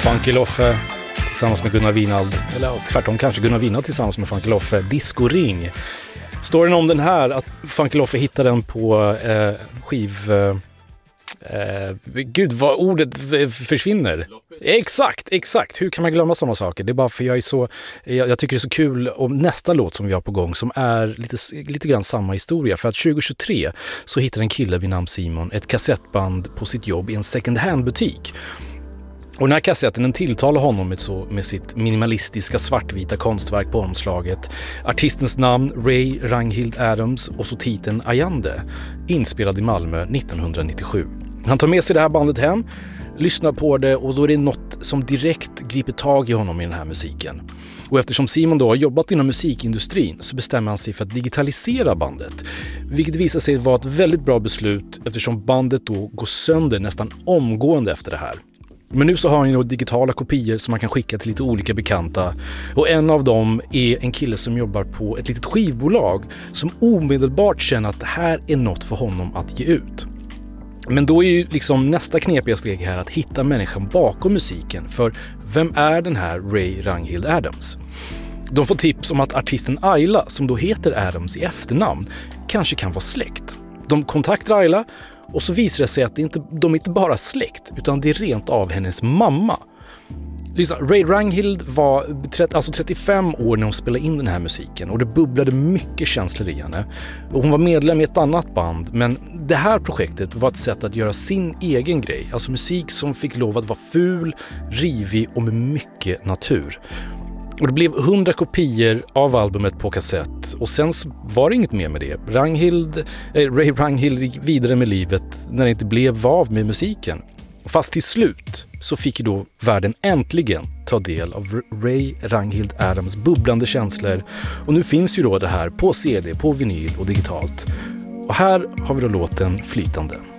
Funky Loffe tillsammans med Gunnar Winald, eller tvärtom kanske Gunnar Winald tillsammans med Funky Loffe, Disco Ring. Storyn om den här, att Funky Loffe hittade den på gud vad ordet försvinner. Exakt. Hur kan man glömma sådana saker? Det är bara för jag tycker det är så kul om nästa låt som vi har på gång som är lite grann samma historia. För att 2023 så hittade en kille vid namn Simon ett kassettband på sitt jobb i en second hand butik. Och den här kassetten den tilltalar honom med sitt minimalistiska svartvita konstverk på omslaget. Artistens namn Ray Ranghild Adams och så titeln Ayande, inspelad i Malmö 1997. Han tar med sig det här bandet hem, lyssnar på det och då är det något som direkt griper tag i honom i den här musiken. Och eftersom Simon då har jobbat inom musikindustrin så bestämmer han sig för att digitalisera bandet. Vilket visar sig vara ett väldigt bra beslut eftersom bandet då går sönder nästan omgående efter det här. Men nu så har han ju digitala kopior som man kan skicka till lite olika bekanta. Och en av dem är en kille som jobbar på ett litet skivbolag som omedelbart känner att det här är något för honom att ge ut. Men då är ju liksom nästa knepiga steg här att hitta människan bakom musiken. För vem är den här Ray Ranghild Adams? De får tips om att artisten Ayla, som då heter Adams i efternamn, kanske kan vara släkt. De kontaktar Ayla och så visar det sig att de är inte bara släkt utan det är rent av hennes mamma. Ray Ranghild var 35 år när hon spelade in den här musiken och det bubblade mycket känslor i henne. Och hon var medlem i ett annat band, men det här projektet var ett sätt att göra sin egen grej. Alltså musik som fick lov att vara ful, rivig och med mycket natur. Och det blev 100 kopior av albumet på kassett och sen så var det inget mer med det. Ray Ranghild gick vidare med livet när det inte blev av med musiken. Fast till slut så fick ju då världen äntligen ta del av Ray Ranghild Adams bubblande känslor. Och nu finns ju då det här på CD, på vinyl och digitalt. Och här har vi då låten Flytande.